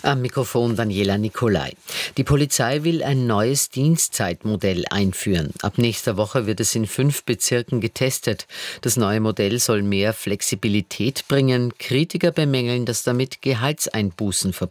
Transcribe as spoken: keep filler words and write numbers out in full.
Am Mikrofon Daniela Nicolai. Die Polizei will ein neues Dienstzeitmodell einführen. Ab nächster Woche wird es in fünf Bezirken getestet. Das neue Modell soll mehr Flexibilität bringen. Kritiker bemängeln, dass damit Gehaltseinbußen verbunden